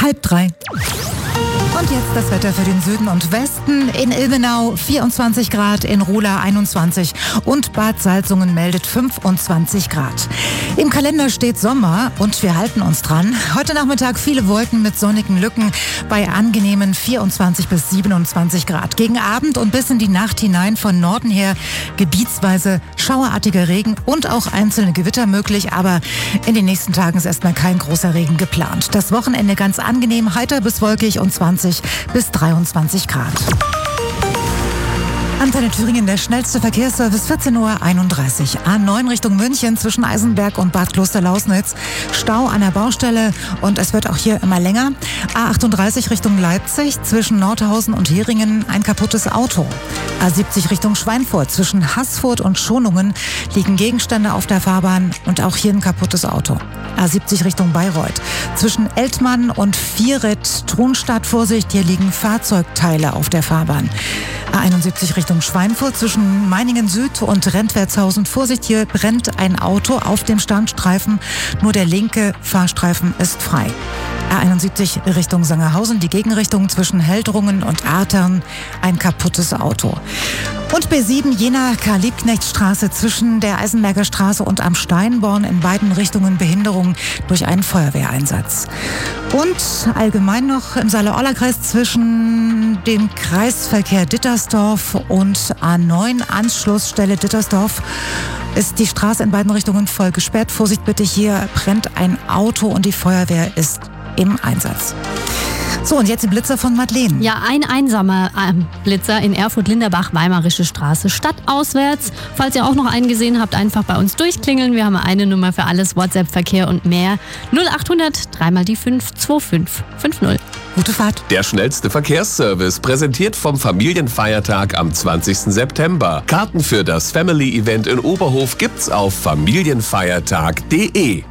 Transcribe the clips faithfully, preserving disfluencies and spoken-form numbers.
halb drei. Und jetzt das Wetter für den Süden und Westen. In Ilmenau vierundzwanzig Grad, in Ruhla einundzwanzig und Bad Salzungen meldet fünfundzwanzig Grad. Im Kalender steht Sommer und wir halten uns dran. Heute Nachmittag viele Wolken mit sonnigen Lücken bei angenehmen vierundzwanzig bis siebenundzwanzig Grad. Gegen Abend und bis in die Nacht hinein von Norden her gebietsweise schauerartiger Regen und auch einzelne Gewitter möglich. Aber in den nächsten Tagen ist erstmal kein großer Regen geplant. Das Wochenende ganz angenehm, heiter bis wolkig und zwanzig bis dreiundzwanzig Grad. Antenne Thüringen, der schnellste Verkehrsservice, vierzehn Uhr einunddreißig. A neun Richtung München zwischen Eisenberg und Bad Klosterlausnitz. Stau an der Baustelle und es wird auch hier immer länger. A achtunddreißig Richtung Leipzig zwischen Nordhausen und Heringen ein kaputtes Auto. A siebzig Richtung Schweinfurt zwischen Haßfurt und Schonungen liegen Gegenstände auf der Fahrbahn und auch hier ein kaputtes Auto. A siebzig Richtung Bayreuth zwischen Eltmann und Vieret Thronstadt, Vorsicht, hier liegen Fahrzeugteile auf der Fahrbahn. A einundsiebzig Richtung Schweinfurt zwischen Meiningen Süd und Rentwertshausen. Vorsicht, hier brennt ein Auto auf dem Standstreifen. Nur der linke Fahrstreifen ist frei. A einundsiebzig Richtung Sangerhausen, die Gegenrichtung zwischen Heldrungen und Artern, ein kaputtes Auto. Und B sieben Jena Karl-Liebknecht-Straße zwischen der Eisenberger Straße und am Steinborn, in beiden Richtungen Behinderung durch einen Feuerwehreinsatz. Und allgemein noch im Saale-Orla-Kreis zwischen dem Kreisverkehr Dittersdorf und A neun Anschlussstelle Dittersdorf ist die Straße in beiden Richtungen voll gesperrt. Vorsicht bitte, hier brennt ein Auto und die Feuerwehr ist im Einsatz. So, und jetzt die Blitzer von Madeleine. Ja, ein einsamer äh, Blitzer in Erfurt-Linderbach, Weimarische Straße, stadtauswärts. Falls ihr auch noch einen gesehen habt, einfach bei uns durchklingeln. Wir haben eine Nummer für alles, WhatsApp-Verkehr und mehr. null achthundert, dreimal die fünf, zwei fünf fünf null. Gute Fahrt. Der schnellste Verkehrsservice, präsentiert vom Familienfeiertag am zwanzigsten September. Karten für das Family-Event in Oberhof gibt's auf familienfeiertag punkt de.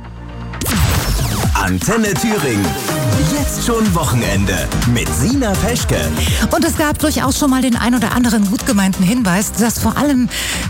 Antenne Thüringen. Jetzt schon Wochenende mit Sina Peschke. Und es gab durchaus schon mal den ein oder anderen gut gemeinten Hinweis, dass vor allem